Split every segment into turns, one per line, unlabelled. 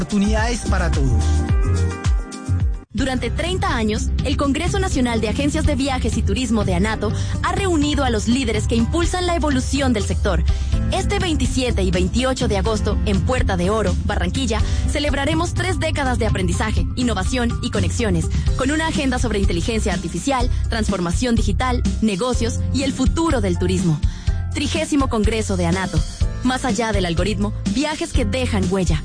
Oportunidades para todos.
Durante 30 años, el Congreso Nacional de Agencias de Viajes y Turismo de ANATO ha reunido a los líderes que impulsan la evolución del sector. Este 27 y 28 de agosto, en Puerta de Oro, Barranquilla, celebraremos 3 décadas de aprendizaje, innovación y conexiones, con una agenda sobre inteligencia artificial, transformación digital, negocios y el futuro del turismo. 30º Congreso de ANATO. Más allá del algoritmo, viajes que dejan huella.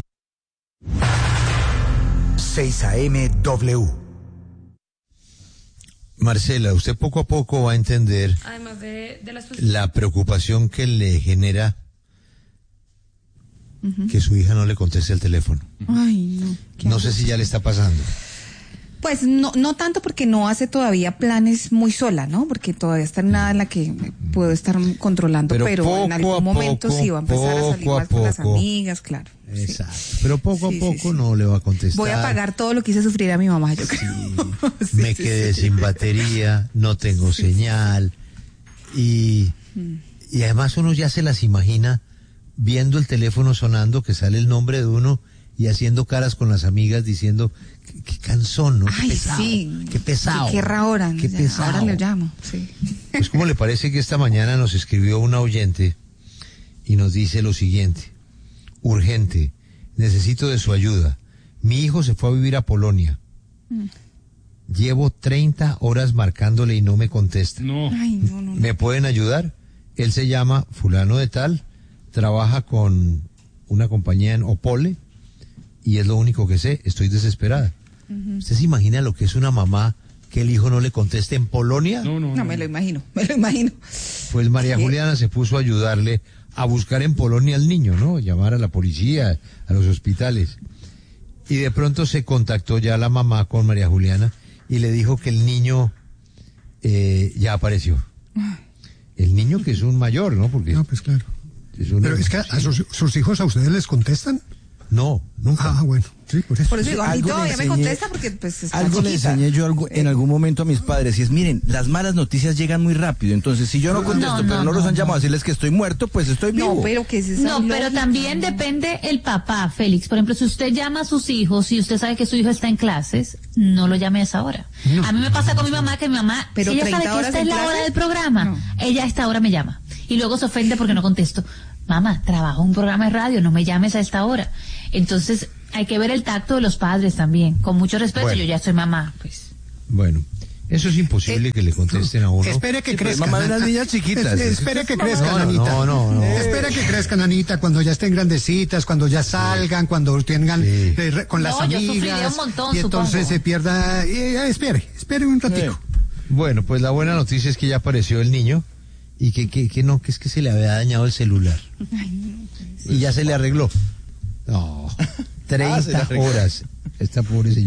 6 AM W.
Marcela, usted poco a poco va a entender,
además de
la preocupación que le genera que su hija no le conteste el teléfono.
Ay, no.
No sé si ya le está pasando.
Pues no tanto porque no hace todavía planes muy sola, ¿no? Porque todavía está en una en la que puedo estar controlando, pero en algún momento sí va a empezar a salir más con las amigas, claro.
Exacto.
Sí.
Pero poco a poco no le va a contestar.
Voy a pagar todo lo que hice sufrir a mi mamá, yo creo.
Me quedé sin batería, no tengo señal. Y además uno ya se las imagina viendo el teléfono sonando, que sale el nombre de uno y haciendo caras con las amigas diciendo qué cansón, ¿no?
Ay,
qué pesado,
sí.
Qué pesado.
¿Qué hora?
Qué pesado.
Ahora le llamo, sí.
Pues ¿cómo le parece que esta mañana nos escribió una oyente y nos dice lo siguiente? Urgente, necesito de su ayuda. Mi hijo se fue a vivir a Polonia. Llevo 30 horas marcándole y no me contesta.
No.
Ay, no.
¿Me pueden ayudar? Él se llama fulano de tal, trabaja con una compañía en Opole y es lo único que sé, estoy desesperada. ¿Usted se imagina lo que es una mamá que el hijo no le conteste en Polonia?
No,
Me lo imagino.
Pues María Juliana se puso a ayudarle a buscar en Polonia al niño, ¿no? Llamar a la policía, a los hospitales. Y de pronto se contactó ya la mamá con María Juliana y le dijo que el niño ya apareció. El niño que es un mayor, ¿no? Porque
no, pues claro.
Pero
es que a sus hijos a ustedes les contestan.
No, nunca.
Ah, bueno, sí, por eso.
Por eso digo, a mí
Algo
todavía
le
me
enseñé-
contesta porque pues está
Algo le
chiquita.
enseñé yo en algún momento a mis padres, y es, miren, las malas noticias llegan muy rápido, entonces si yo no contesto, pero no los han llamado a decirles que estoy muerto, pues estoy vivo.
No, pero que es esa
No, pero
lógica.
también depende el papá, Félix. Por ejemplo, si usted llama a sus hijos y usted sabe que su hijo está en clases, no lo llame a esa hora. A mí me pasa con mi mamá que mi mamá,
Pero
si ella sabe
30
que
horas
esta es
en
la hora
clase,
del programa,
no.
ella a esta hora me llama. Y luego se ofende porque no contesto. Mamá, trabajo en un programa de radio, no me llames a esta hora. Entonces, hay que ver el tacto de los padres también. Con mucho respeto,
Bueno.
yo ya soy mamá, pues.
Bueno, eso es imposible que le contesten a uno.
Espere que
Sí, pero es
crezcan.
mamá de unas niñas chiquitas.
Espere que crezcan, Anita.
No.
Espera que crezcan, Anita, cuando ya estén grandecitas, cuando ya salgan, cuando tengan
Sí.
con las
No, yo sufriré
amigas.
un montón,
y entonces
supongo.
se pierda. Espere un ratico.
Bueno, pues la buena noticia es que ya apareció el niño y que es que se le había dañado el celular. Y ya se le arregló. No, 30
se le arregló.
horas. Esta pobre señora.